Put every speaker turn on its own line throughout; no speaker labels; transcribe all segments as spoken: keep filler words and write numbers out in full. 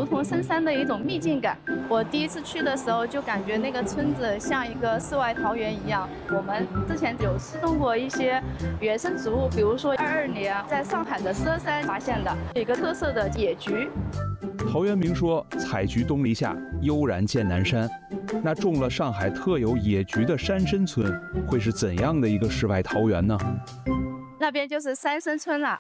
如同深山的一种秘境感。我第一次去的时候就感觉那个村子像一个世外桃源一样。我们之前有失踪过一些原生植物，比如说二二年在上海的佘山发现的一个特色的野菊。
陶渊明说：“采菊东篱下，悠然见南山。”那种了上海特有野菊的山参村，会是怎样的一个世外桃源呢？
那边就是山参村了。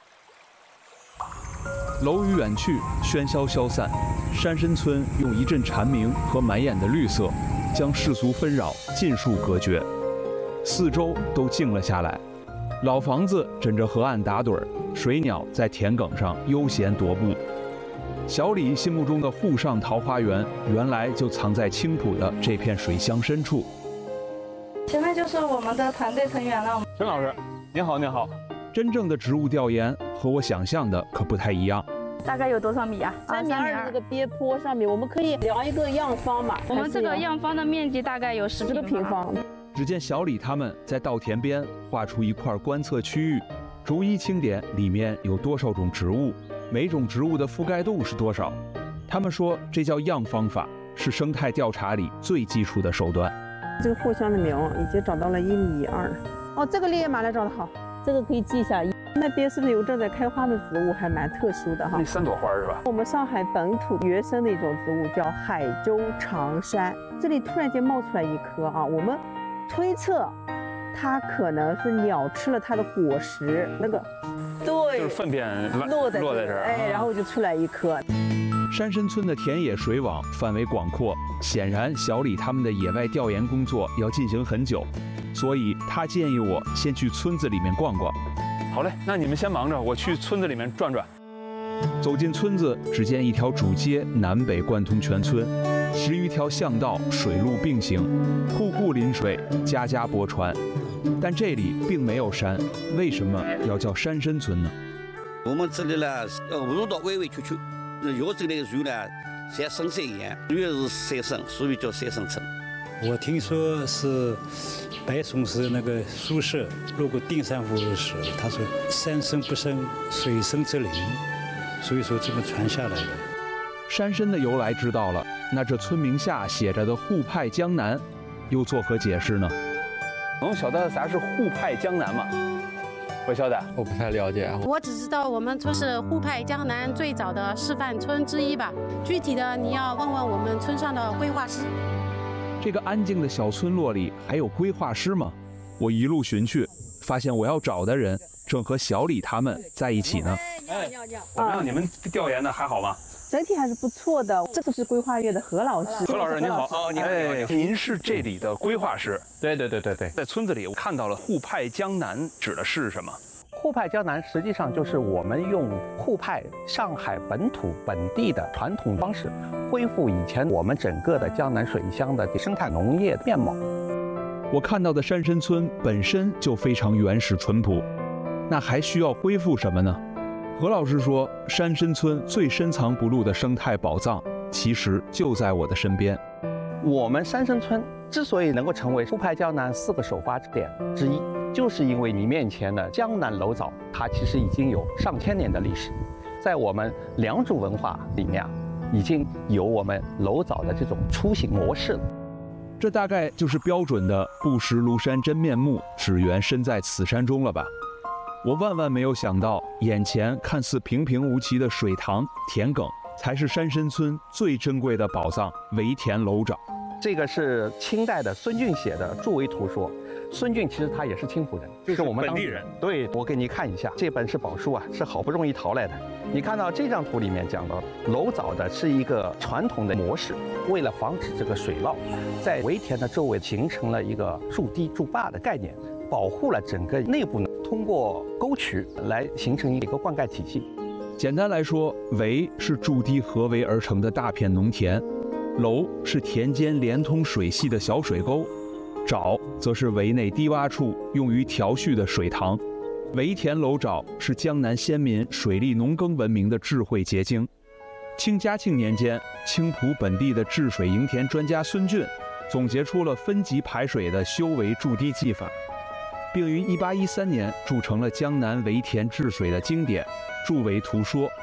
楼宇远去，喧嚣消散，山参村用一阵蝉鸣和满眼的绿色，将世俗纷扰尽数隔绝，四周都静了下来。老房子枕着河岸打盹儿，水鸟在田埂上悠闲踱步。小李心目中的沪上桃花源，原来就藏在青浦的这片水乡深处。
前面就是我们的团队成员了。
陈老师，您好，您好。真正的植物调研和我想象的可不太一样。
大概有多少米啊？
三米二这个边坡上面，我们可以量一个样方嘛。
我们这个样方的面积大概有十个
平方。
只见小李他们在稻田边画出一块观测区域，逐一清点里面有多少种植物，每种植物的覆盖度是多少。他们说这叫样方法，是生态调查里最基础的手段。
这个藿香的苗已经长到了一米二。哦，这个烈焰马来长得好，这个可以记一下。那边是不是有正在开花的植物，还蛮特殊的哈？
那三朵花是吧？
我们上海本土原生的一种植物叫海州长杉，这里突然间冒出来一颗啊，我们推测它可能是鸟吃了它的果实，那个对，
就是粪便
落在
落在这儿，
哎，然后就出来一颗。
山参村的田野水网范围广阔，显然小李他们的野外调研工作要进行很久，所以他建议我先去村子里面逛逛。好嘞，那你们先忙着，我去村子里面转转。走进村子，只见一条主街南北贯通全村，十余条巷道水路并行，户户临水，家家泊船。但这里并没有山，为什么要叫山参村呢？
我们这里呢，要路道弯弯曲曲，有这类树呢，像深山一样，越是山参，所以叫山参村。
我听说是白宋时那个苏轼路过定山湖的时候，他说山深不深，水深则灵，所以说这么传下来的。
山参的由来知道了，那这村名下写着的沪派江南，又作何解释呢？能晓得啥是沪派江南吗？不晓得，
我不太了解。
我只知道我们村是沪派江南最早的示范村之一吧，具体的你要问问我们村上的规划师。
这个安静的小村落里还有规划师吗？我一路寻去，发现我要找的人正和小李他们在一起呢。
哎，你好，你好。
怎么样？你们调研的还好吗？
整体还是不错的。这个是规划院的何老师。
何老师您好。哦，您好。哎，您是这里的规划师？
对对对对对。
在村子里我看到了沪派江南，指的是什么？
沪派江南实际上就是我们用沪派上海本土本地的传统方式，恢复以前我们整个的江南水乡的生态农业面貌。
我看到的山参村本身就非常原始淳朴，那还需要恢复什么呢？何老师说，山参村最深藏不露的生态宝藏，其实就在我的身边。
我们山参村之所以能够成为沪派江南四个首发点之一，就是因为你面前的江南楼藻，它其实已经有上千年的历史，在我们良渚文化里面啊，已经有我们楼藻的这种出行模式了。
这大概就是标准的不识庐山真面目，只缘身在此山中了吧？我万万没有想到，眼前看似平平无奇的水塘、田埂，才是山参村最珍贵的宝藏——围田楼藻。
这个是清代的孙俊写的注围图说。孙俊其实他也是青浦人，
就是
我们
本地人。
对，我给你看一下，这本是宝书啊，是好不容易淘来的。你看到这张图里面讲到，楼藻的是一个传统的模式，为了防止这个水涝，在围田的周围形成了一个筑堤筑坝的概念，保护了整个内部呢，通过沟渠来形成一个灌溉体系。
简单来说，围是筑堤合围而成的大片农田，楼是田间连通水系的小水沟。沼则是围内低洼处用于调蓄的水塘，围田楼沼是江南先民水利农耕文明的智慧结晶。清嘉庆年间，青浦本地的治水营田专家孙俊总结出了分级排水的修围筑堤技法，并于一八一三年铸成了江南围田治水的经典《筑围图说》。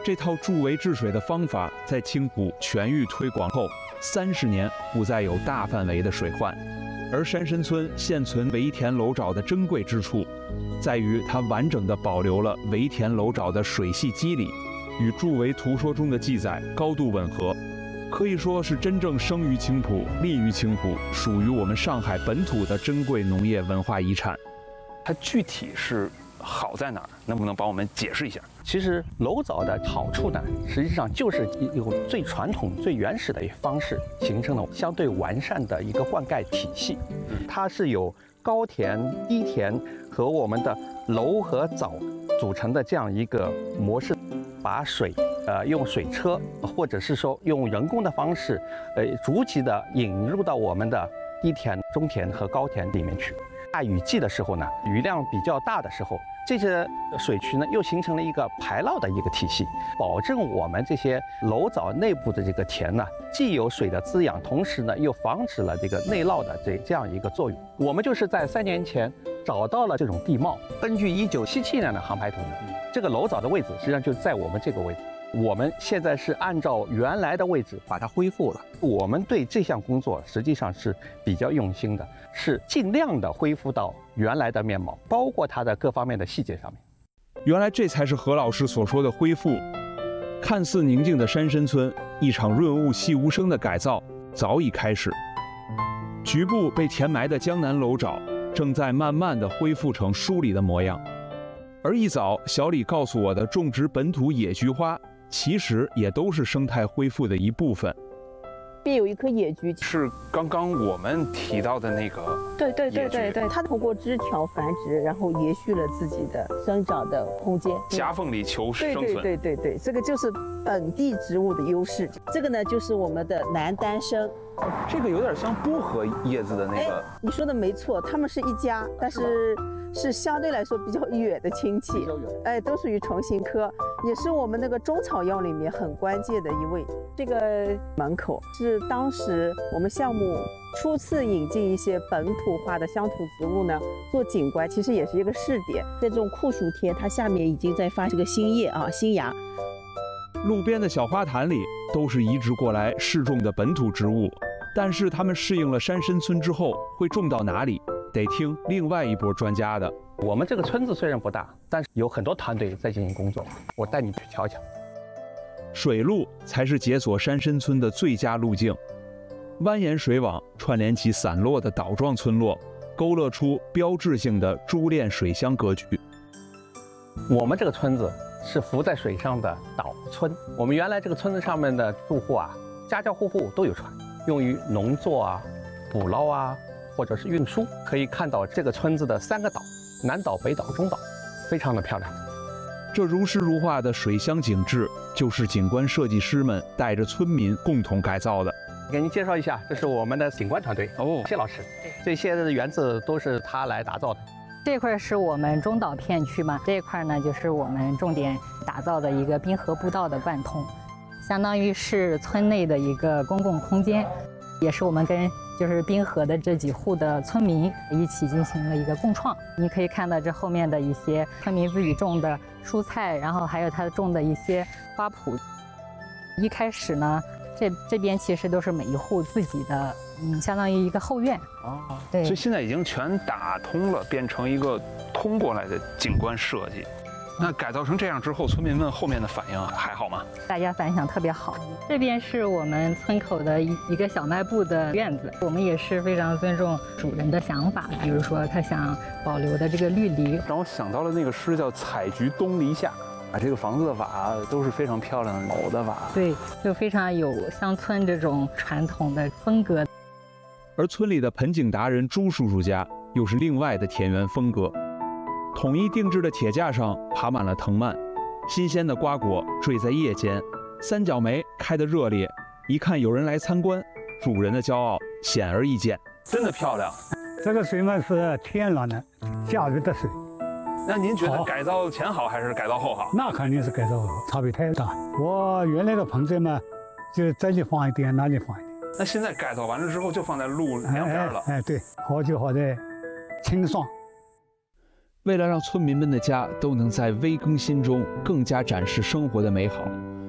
这套筑围治水的方法在青浦全域推广后，三十年不再有大范围的水患。而山参村现存围田楼沼的珍贵之处，在于它完整地保留了围田楼沼的水系机理，与筑围图说中的记载高度吻合，可以说是真正生于青浦、立于青浦，属于我们上海本土的珍贵农业文化遗产。
它具体是好在哪儿？能不能帮我们解释一下？
其实楼沼的好处呢，实际上就是用最传统、最原始的一方式，形成了相对完善的一个灌溉体系。它是由高田、低田和我们的楼和沼组成的这样一个模式，把水呃用水车或者是说用人工的方式，呃逐级的引入到我们的低田、中田和高田里面去。大雨季的时候呢，雨量比较大的时候，这些水渠呢又形成了一个排涝的一个体系，保证我们这些楼沼内部的这个田呢，既有水的滋养，同时呢又防止了这个内涝的这这样一个作用。我们就是在三年前找到了这种地貌，根据一九七七年的航拍图呢，这个楼沼的位置实际上就在我们这个位置。我们现在是按照原来的位置把它恢复了。我们对这项工作实际上是比较用心的，是尽量的恢复到原来的面貌，包括它的各方面的细节上面。
原来这才是何老师所说的恢复。看似宁静的山参村，一场润物细无声的改造早已开始。局部被填埋的江南楼沼，正在慢慢的恢复成书里的模样。而一早小李告诉我的种植本土野菊花，其实也都是生态恢复的一部分。
边有一棵野菊，
是刚刚我们提到的那个，
对对对对对，它通过枝条繁殖，然后延续了自己的生长的空间，
夹缝里求生存。
对对对对对，这个就是本地植物的优势。这个呢，就是我们的南丹参。
这个有点像薄荷叶子的那个。
你说的没错，它们是一家，但是是相对来说比较远的亲戚。哎，都属于虫形科，也是我们那个中草药里面很关键的一位。这个门口是当时我们项目初次引进一些本土化的乡土植物呢，做景观，其实也是一个试点。在这种酷暑天，它下面已经在发这个新叶啊，新芽。
路边的小花坛里都是移植过来试种的本土植物，但是他们适应了山参村之后，会种到哪里，得听另外一波专家的。
我们这个村子虽然不大，但是有很多团队在进行工作，我带你去瞧瞧。
水路才是解锁山参村的最佳路径，蜿蜒水网串联起散落的岛状村落，勾勒出标志性的珠链水乡格局。
我们这个村子是浮在水上的岛村。我们原来这个村子上面的住户啊，家家户户都有船，用于农作啊、捕捞啊，或者是运输。可以看到这个村子的三个岛：南岛、北岛、中岛，非常的漂亮。
这如诗如画的水乡景致，就是景观设计师们带着村民共同改造的。
给您介绍一下，这是我们的景观团队
哦，
谢老师，这些的园子都是他来打造的。
这块是我们中岛片区嘛，这块呢就是我们重点打造的一个滨河步道的贯通，相当于是村内的一个公共空间，也是我们跟就是滨河的这几户的村民一起进行了一个共创。你可以看到这后面的一些村民自己种的蔬菜，然后还有他种的一些花圃。一开始呢，这这边其实都是每一户自己的，嗯，相当于一个后院
啊。
对，
所以现在已经全打通了，变成一个通过来的景观设计。那改造成这样之后，村民们后面的反应还好吗？
大家反响特别好。这边是我们村口的一一个小卖部的院子，我们也是非常尊重主人的想法，比如说他想保留的这个绿篱，
让我想到了那个诗叫“采菊东篱下”。啊，这个房子的瓦都是非常漂亮的老的瓦，
对，就非常有乡村这种传统的风格。
而村里的盆景达人朱叔叔家又是另外的田园风格，统一定制的铁架上爬满了藤蔓，新鲜的瓜果缀在叶间，三角梅开得热烈，一看有人来参观，主人的骄傲显而易见。
真的漂亮。
这个水嘛是天然的下雨的水。
那您觉得改造前好还是改造后好？
那肯定是改造后，差别太大。我原来的盆栽嘛，就这里放一点，那里放一点。
那现在改造完了之后，就放在路两边了。
哎，哎对，好就好在清爽。
为了让村民们的家都能在微更新中更加展示生活的美好，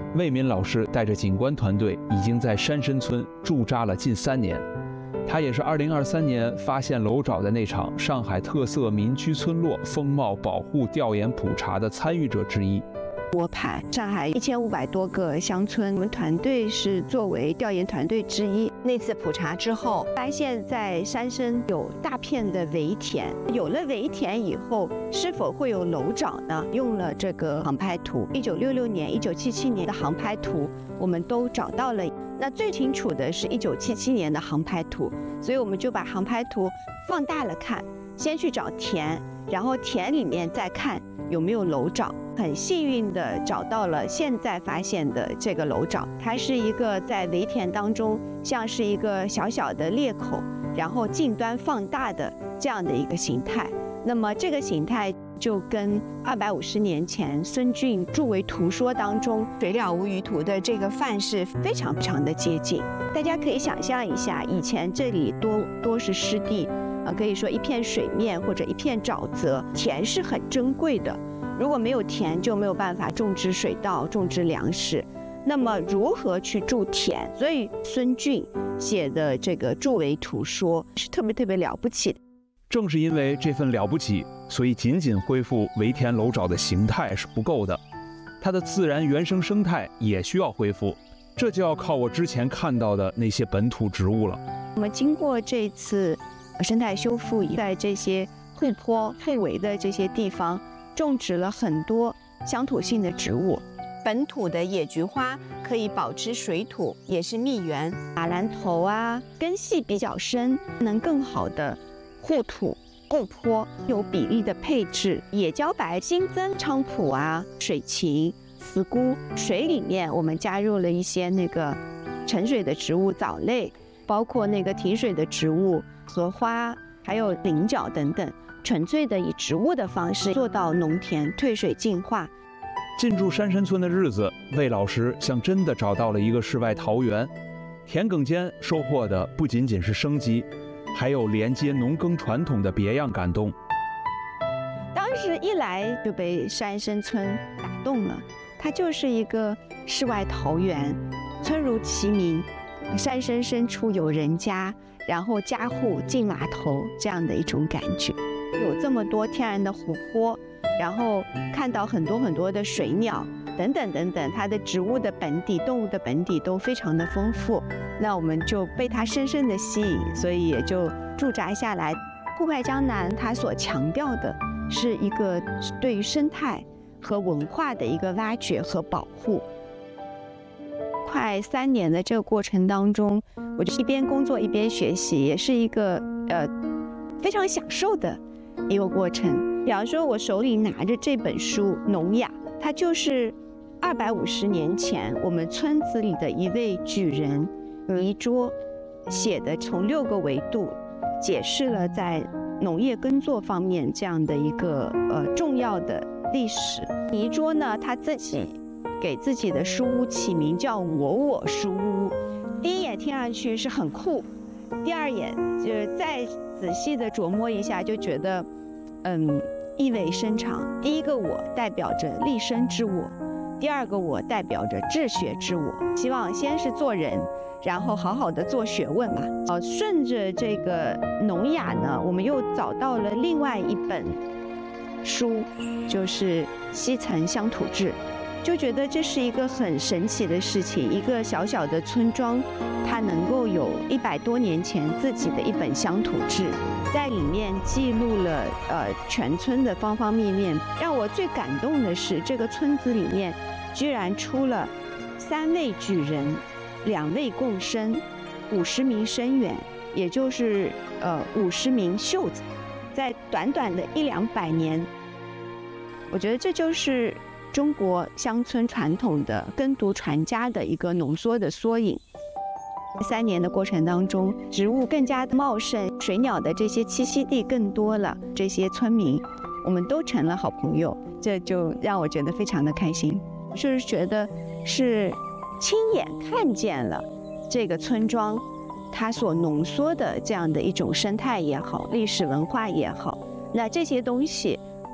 魏敏老师带着景观团队已经在山参村驻扎了近三年。他也是二零二三年发现楼沼的那场上海特色民居村落风貌保护调研普查的参与者之一。
拨盘上海一千五百多个乡村，我们团队是作为调研团队之一。那次普查之后，发现在山参有大片的围田，有了围田以后，是否会有楼沼呢？用了这个航拍图，一九六六年、一九七七年的航拍图，我们都找到了。那最清楚的是一九七七年的航拍图，所以我们就把航拍图放大了看，先去找田，然后田里面再看有没有楼沼。很幸运的找到了现在发现的这个楼沼，它是一个在围田当中像是一个小小的裂口，然后近端放大的这样的一个形态。那么这个形态就跟二百五十年前孙俊著为图说当中水了无余图的这个范式非常非常的接近。大家可以想象一下，以前这里多多是湿地，呃，可以说一片水面或者一片沼泽，田是很珍贵的。如果没有田，就没有办法种植水稻、种植粮食。那么如何去筑田？所以孙俊写的这个著为图说是特别特别了不起的。
正是因为这份了不起，所以仅仅恢复围田楼沼的形态是不够的，它的自然原生生态也需要恢复。这就要靠我之前看到的那些本土植物了。
我们经过这次生态修复，在这些护坡、护围的这些地方，种植了很多乡土性的植物，本土的野菊花可以保持水土，也是蜜源。马兰头啊，根系比较深，能更好的护土护坡，有比例的配置。野茭白新增菖蒲啊、水芹、茨菇，水里面我们加入了一些那个沉水的植物藻类，包括那个提水的植物荷花，还有菱角等等。纯粹的以植物的方式做到农田退水净化。
进驻山参村的日子，魏老师像真的找到了一个世外桃源。田埂间收获的不仅仅是生机，还有连接农耕传统的别样感动。
当时一来就被山参村打动了，它就是一个世外桃源，村如其名，山深深处有人家，然后家户进码头这样的一种感觉。有这么多天然的湖泊，然后看到很多很多的水鸟等等等等，它的植物的本底、动物的本底都非常的丰富，那我们就被它深深的吸引，所以也就驻扎下来。沪派江南它所强调的是一个对于生态和文化的一个挖掘和保护。快三年的这个过程当中，我就一边工作一边学习，也是一个呃非常享受的一个过程。比方说，我手里拿着这本书《农雅》，它就是二百五十年前我们村子里的一位举人倪柝写的，从六个维度解释了在农业耕作方面这样的一个呃重要的历史。倪柝呢，他自己给自己的书屋起名叫“我我书屋”，第一眼听上去是很酷，第二眼就是再仔细的琢磨一下，就觉得，嗯，意味深长。第一个我代表着立身之我，第二个我代表着治学之我。希望先是做人，然后好好的做学问嘛。呃，顺着这个农雅呢，我们又找到了另外一本书，就是《西岑乡土志》。就觉得这是一个很神奇的事情，一个小小的村庄，它能够有一百多年前自己的一本乡土志，在里面记录了呃全村的方方面面。让我最感动的是，这个村子里面居然出了三位举人，两位贡生，五十名生员，也就是呃五十名秀才，在短短的一两百年，我觉得这就是中国乡村传统的耕读传家的一个浓缩的缩影。三年的过程当中，植物更加的茂盛，水鸟的这些栖息地更多了，这些村民我们都成了好朋友，这就让我觉得非常的开心。就是觉得是亲眼看见了这个村庄它所浓缩的这样的一种生态也好，历史文化也好，那这些东西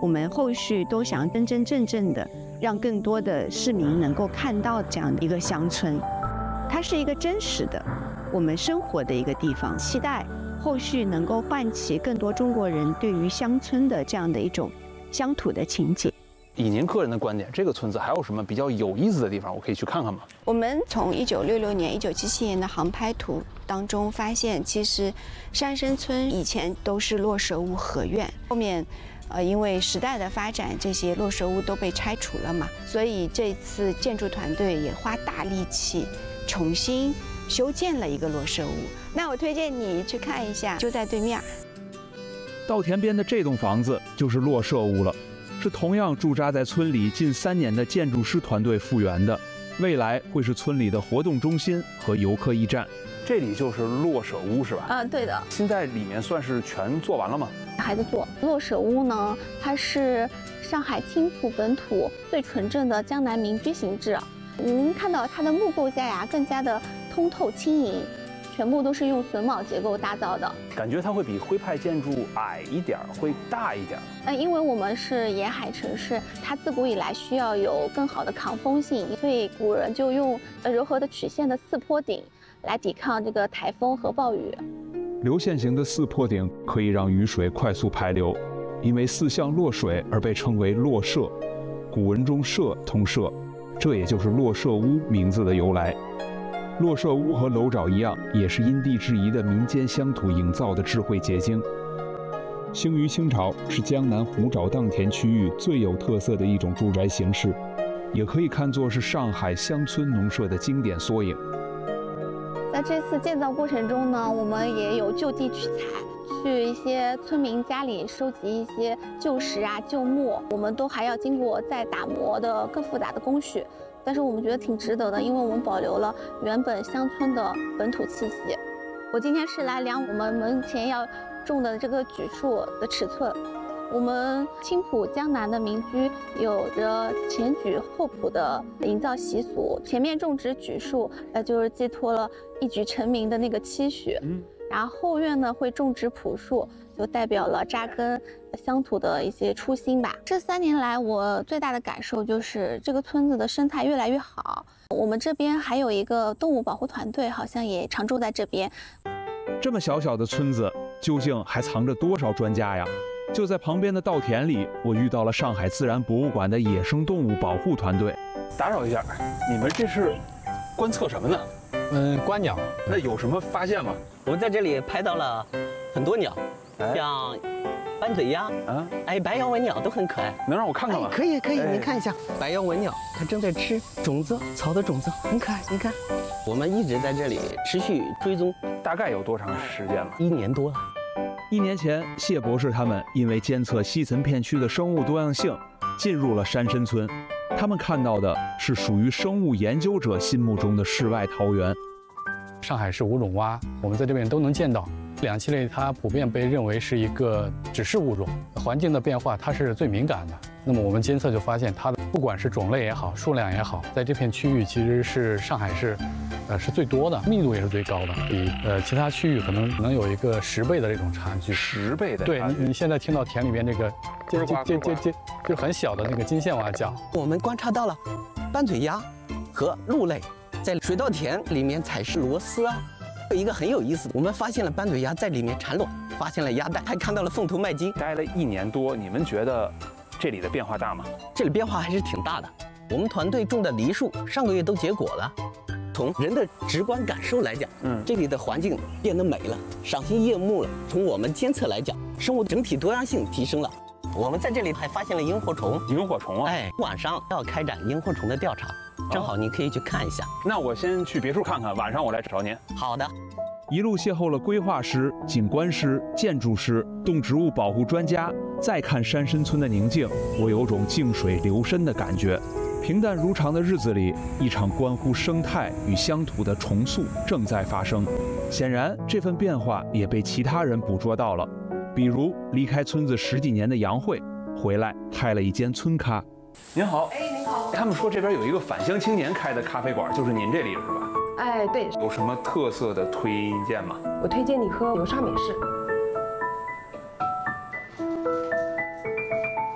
我们后续都想真真正正的让更多的市民能够看到这样一个乡村，它是一个真实的我们生活的一个地方。期待后续能够唤起更多中国人对于乡村的这样的一种乡土的情结。
以您个人的观点，这个村子还有什么比较有意思的地方？我可以去看看吗？
我们从一九六六年、一九七七年的航拍图当中发现，其实山生村以前都是落舍屋合院，后面，呃，因为时代的发展，这些落舍屋都被拆除了嘛，所以这次建筑团队也花大力气重新修建了一个落舍屋。那我推荐你去看一下，就在对面。
稻田边的这栋房子就是落舍屋了。是同样驻扎在村里近三年的建筑师团队复原的，未来会是村里的活动中心和游客驿站。
这里就是落舍屋是吧？
嗯，对的。
现在里面算是全做完了吗？
还在做。落舍屋呢，它是上海青浦本土最纯正的江南民居形制。你能看到它的木构架呀，更加的通透轻盈。全部都是用榫卯结构打造的，
感觉它会比徽派建筑矮一点，会大一点。
嗯，因为我们是沿海城市，它自古以来需要有更好的抗风性，所以古人就用柔和的曲线的四坡顶来抵抗这个台风和暴雨。
流线型的四坡顶可以让雨水快速排流，因为四向落水而被称为落舍。古文中舍通舍，这也就是落舍屋名字的由来。落舍屋和楼沼一样，也是因地制宜的民间乡土营造的智慧结晶。兴于清朝，是江南湖沼荡田区域最有特色的一种住宅形式，也可以看作是上海乡村农舍的经典缩影。
在这次建造过程中呢，我们也有就地取材，去一些村民家里收集一些旧石啊、旧木，我们都还要经过再打磨的更复杂的工序。但是我们觉得挺值得的，因为我们保留了原本乡村的本土气息。我今天是来量我们门前要种的这个榉树的尺寸。我们青浦江南的民居有着前榉后圃的营造习俗，前面种植榉树，呃，就是寄托了一举成名的那个期许。嗯。然后后院呢会种植朴树，就代表了扎根乡土的一些初心吧。这三年来，我最大的感受就是这个村子的生态越来越好。我们这边还有一个动物保护团队，好像也常驻在这边。
这么小小的村子，究竟还藏着多少专家呀？就在旁边的稻田里，我遇到了上海自然博物馆的野生动物保护团队。
打扰一下，你们这是观测什么呢？
嗯，观鸟。
那有什么发现吗？
我们在这里拍到了很多鸟，哎、像斑嘴鸭啊，哎，白腰文鸟都很可爱。
能让我看看吗？
哎、可以，可以，哎、您看一下白腰文鸟，它正在吃种子，草的种子，很可爱。你看，我们一直在这里持续追踪，
大概有多长时间了？
一年多了。
一年前，谢博士他们因为监测西岑片区的生物多样性，进入了山参村。他们看到的是属于生物研究者心目中的世外桃源。
上海市五种蛙，我们在这边都能见到。两栖类它普遍被认为是一个指示物种，环境的变化它是最敏感的。那么我们监测就发现，它的不管是种类也好，数量也好，在这片区域其实是上海市，呃是最多的，密度也是最高的，比呃其他区域可能能有一个十倍的这种差距。
十倍的差距。
对你，你现在听到田里面这个尖尖尖尖尖，就很小的那个金线蛙叫。
我们观察到了斑嘴鸭和鹿类在水稻田里面采食螺丝啊。有一个很有意思的，我们发现了斑嘴鸭在里面产卵，发现了鸭蛋，还看到了凤头麦金。
待了一年多，你们觉得这里的变化大吗？
这里变化还是挺大的。我们团队种的梨树上个月都结果了。从人的直观感受来讲，嗯，这里的环境变得美了，赏心悦目了。从我们监测来讲，生物整体多样性提升了。我们在这里还发现了萤火虫。
萤火虫啊！
哎，晚上要开展萤火虫的调查。正好你可以去看一下。
那我先去别处看看，晚上我来找您。
好的。
一路邂逅了规划师、景观师、建筑师、动植物保护专家，再看山参村的宁静，我有种静水流深的感觉。平淡如常的日子里，一场关乎生态与乡土的重塑正在发生。显然，这份变化也被其他人捕捉到了。比如离开村子十几年的杨慧，回来开了一间村咖。
您好。哎，您好。他们说这边有一个返乡青年开的咖啡馆，就是您这里是吧？
哎，对。
有什么特色的推荐吗？
我推荐你喝牛沙美式。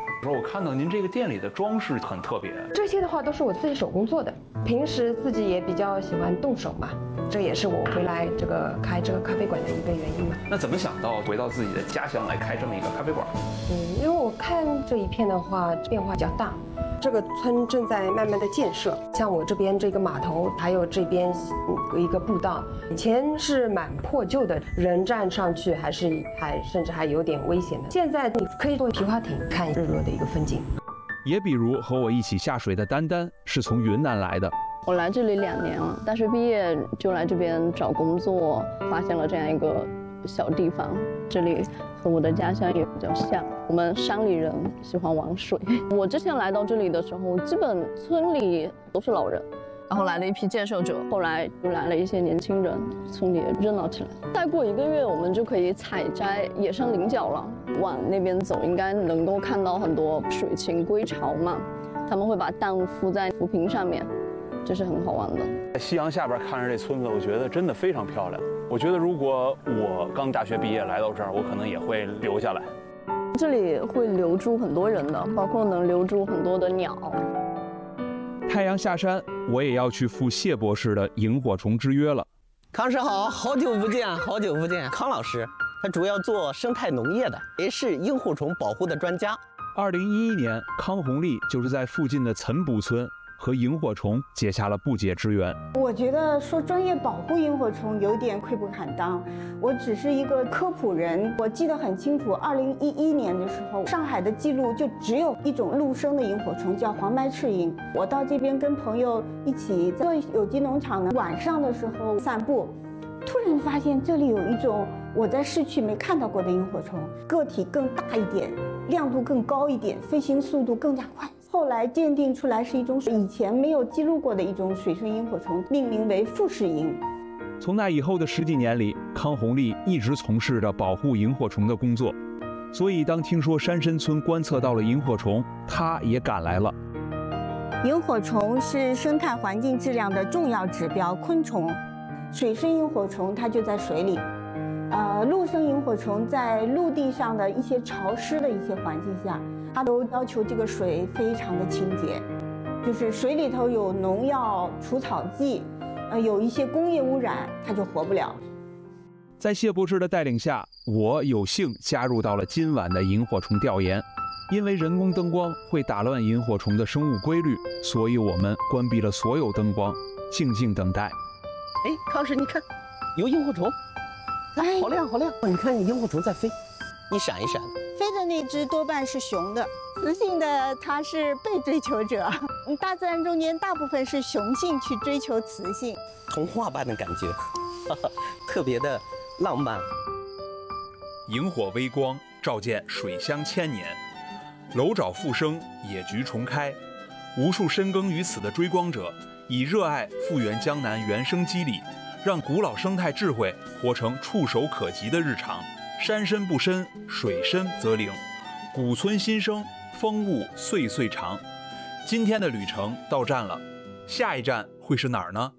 看到您这个店里的装饰很特别，
这些的话都是我自己手工做的，平时自己也比较喜欢动手嘛，这也是我回来这个开这个咖啡馆的一个原因嘛。
那怎么想到回到自己的家乡来开这么一个咖啡馆？
嗯，因为我看这一片的话变化比较大。这个村正在慢慢的建设，像我这边这个码头，还有这边一个步道，以前是蛮破旧的，人站上去还是还甚至还有点危险的。现在你可以坐皮划艇看日落的一个风景。
也比如和我一起下水的丹丹是从云南来的，
我来这里两年了，大学毕业就来这边找工作，发现了这样一个小地方，这里和我的家乡也比较像。我们山里人喜欢玩水。我之前来到这里的时候，基本村里都是老人，然后来了一批建设者，后来就来了一些年轻人，村里也热闹起来。再过一个月，我们就可以采摘野生菱角了。往那边走，应该能够看到很多水禽归巢嘛，他们会把蛋孵在浮萍上面，这是很好玩的。
在夕阳下边看着这村子，我觉得真的非常漂亮。我觉得如果我刚大学毕业来到这儿，我可能也会留下来。
这里会留住很多人的，包括能留住很多的鸟。
太阳下山，我也要去赴谢博士的萤火虫之约了。
康师好，好久不见，好久不见。康老师，他主要做生态农业的，也是萤火虫保护的专家。
二零一一年，康红丽就是在附近的岑补村和萤火虫结下了不解之缘。
我觉得说专业保护萤火虫有点愧不坦当，我只是一个科普人。我记得很清楚，二零一一年的时候，上海的记录就只有一种陆生的萤火虫，叫黄白翅萤。我到这边跟朋友一起做有机农场呢，晚上的时候散步，突然发现这里有一种我在市区没看到过的萤火虫，个体更大一点，亮度更高一点，飞行速度更加快。后来鉴定出来是一种以前没有记录过的一种水生萤火虫，命名为富士萤。
从那以后的十几年里，康红丽一直从事着保护萤火虫的工作，所以当听说山参村观测到了萤火虫，她也赶来了。
萤火虫是生态环境质量的重要指标昆虫，水生萤火虫它就在水里，呃，陆生萤火虫在陆地上的一些潮湿的一些环境下，它都要求这个水非常的清洁，就是水里头有农药、除草剂，呃，有一些工业污染，它就活不了。
在谢博士的带领下，我有幸加入到了今晚的萤火虫调研。因为人工灯光会打乱萤火虫的生物规律，所以我们关闭了所有灯光，静静等待。
哎，康师，你看，有萤火虫，哎，好亮好亮！你看，萤火虫在飞，一闪一闪的。
飞的那只多半是雄的，雌性的它是被追求者。大自然中间大部分是雄性去追求雌性，
童话般的感觉，哈哈，特别的浪漫。
萤火微光照见水乡千年，楼沼复生，野菊重开。无数深耕于此的追光者，以热爱复原江南原生肌理，让古老生态智慧活成触手可及的日常。山深不深，水深则灵，古村新生，风物岁岁长。今天的旅程到站了，下一站会是哪儿呢？